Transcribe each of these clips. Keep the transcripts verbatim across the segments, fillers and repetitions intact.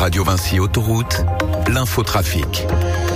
Radio Vinci Autoroute, l'infotrafic.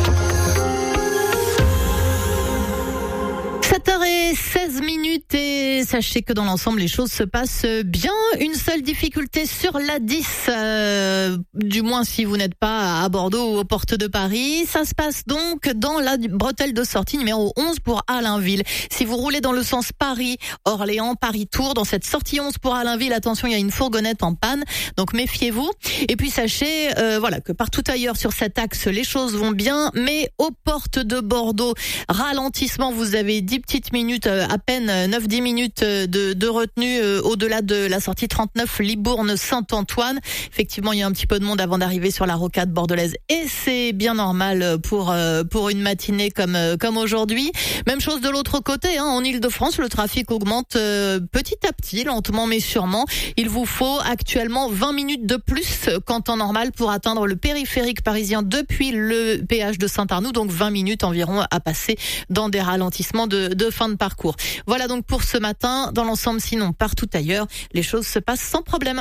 sept heures seize minutes et sachez que dans l'ensemble les choses se passent bien. Une seule difficulté sur l'A dix, euh, du moins si vous n'êtes pas à Bordeaux ou aux portes de Paris. Ça se passe donc dans la bretelle de sortie numéro onze pour Allainville. Si vous roulez dans le sens Paris-Orléans, Paris-Tours, dans cette sortie onze pour Allainville, attention, il y a une fourgonnette en panne, donc méfiez-vous. Et puis sachez euh, voilà que partout ailleurs sur cet axe les choses vont bien, mais aux portes de Bordeaux, ralentissement, vous avez dix petites minutes, à peine neuf dix minutes de, de retenue euh, au-delà de la sortie trente-neuf Libourne-Saint-Antoine. Effectivement, il y a un petit peu de monde avant d'arriver sur la rocade bordelaise et c'est bien normal pour euh, pour une matinée comme euh, comme aujourd'hui. Même chose de l'autre côté, hein, en Île-de-France, le trafic augmente euh, petit à petit, lentement mais sûrement. Il vous faut actuellement vingt minutes de plus qu'en temps normal pour atteindre le périphérique parisien depuis le péage de Saint-Arnoux, donc vingt minutes environ à passer dans des ralentissements de, de fin de parcours. Voilà donc pour ce matin. Dans l'ensemble, sinon partout ailleurs, les choses se passent sans problème.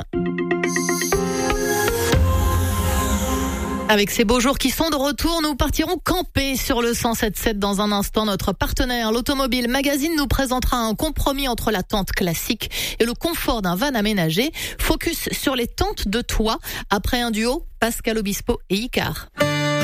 Avec ces beaux jours qui sont de retour, nous partirons camper sur le cent sept sept dans un instant. Notre partenaire, l'Automobile Magazine, nous présentera un compromis entre la tente classique et le confort d'un van aménagé. Focus sur les tentes de toit après un duo, Pascal Obispo et Icar.